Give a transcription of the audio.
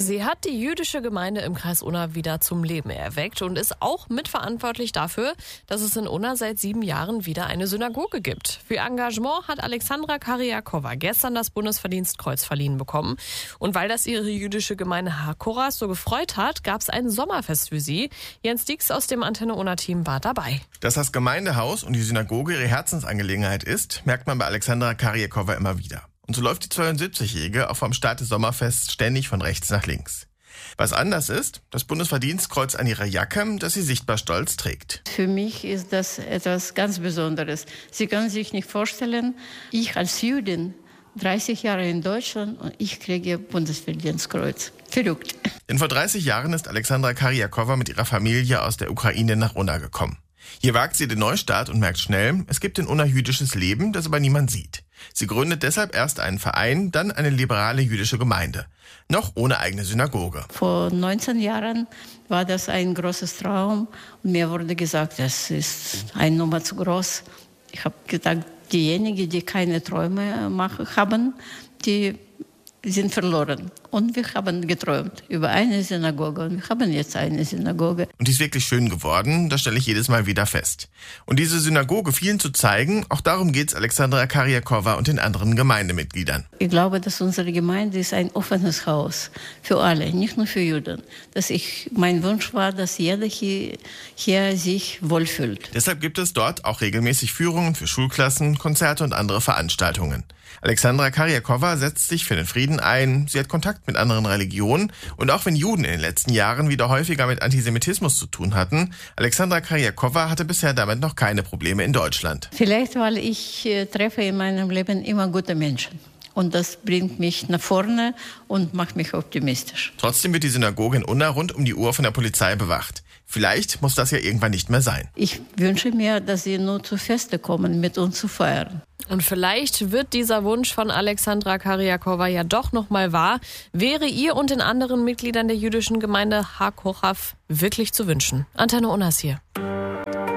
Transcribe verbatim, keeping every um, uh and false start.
Sie hat die jüdische Gemeinde im Kreis Unna wieder zum Leben erweckt und ist auch mitverantwortlich dafür, dass es in Unna seit sieben Jahren wieder eine Synagoge gibt. Für ihr Engagement hat Alexandra Karyakowa gestern das Bundesverdienstkreuz verliehen bekommen. Und weil das ihre jüdische Gemeinde Hakoras so gefreut hat, gab es ein Sommerfest für sie. Jens Dix aus dem Antenne Unna-Team war dabei. Dass das Gemeindehaus und die Synagoge ihre Herzensangelegenheit ist, merkt man bei Alexandra Karyakowa immer wieder. Und so läuft die zweiundsiebzigjährige auch vom Start des Sommerfests ständig von rechts nach links. Was anders ist, das Bundesverdienstkreuz an ihrer Jacke, das sie sichtbar stolz trägt. Für mich ist das etwas ganz Besonderes. Sie können sich nicht vorstellen, ich als Jüdin, dreißig Jahre in Deutschland, und ich kriege Bundesverdienstkreuz. Verrückt. Denn vor dreißig Jahren ist Alexandra Karyakowa mit ihrer Familie aus der Ukraine nach Unna gekommen. Hier wagt sie den Neustart und merkt schnell, es gibt in Unna jüdisches Leben, das aber niemand sieht. Sie gründet deshalb erst einen Verein, dann eine liberale jüdische Gemeinde. Noch ohne eigene Synagoge. Vor neunzehn Jahren war das ein großes Traum. Und mir wurde gesagt, das ist eine Nummer zu groß. Ich habe gedacht, diejenigen, die keine Träume machen, haben, die sind verloren. Und wir haben geträumt über eine Synagoge. Und wir haben jetzt eine Synagoge. Und die ist wirklich schön geworden, das stelle ich jedes Mal wieder fest. Und diese Synagoge vielen zu zeigen, auch darum geht es Alexandra Karyakowa und den anderen Gemeindemitgliedern. Ich glaube, dass unsere Gemeinde ist ein offenes Haus für alle, nicht nur für Juden. Dass ich, mein Wunsch war, dass jeder hier, hier sich wohlfühlt. Deshalb gibt es dort auch regelmäßig Führungen für Schulklassen, Konzerte und andere Veranstaltungen. Alexandra Karyakowa setzt sich für den Frieden ein, sie hat Kontakt mit anderen Religionen und auch wenn Juden in den letzten Jahren wieder häufiger mit Antisemitismus zu tun hatten, Alexandra Karyakowa hatte bisher damit noch keine Probleme in Deutschland. Vielleicht, weil ich äh, treffe in meinem Leben immer gute Menschen. Und das bringt mich nach vorne und macht mich optimistisch. Trotzdem wird die Synagoge in Unna rund um die Uhr von der Polizei bewacht. Vielleicht muss das ja irgendwann nicht mehr sein. Ich wünsche mir, dass sie nur zu Feste kommen, mit uns zu feiern. Und vielleicht wird dieser Wunsch von Alexandra Karyakowa ja doch noch mal wahr. Wäre ihr und den anderen Mitgliedern der jüdischen Gemeinde Hakoras wirklich zu wünschen. Antenne Unnas hier.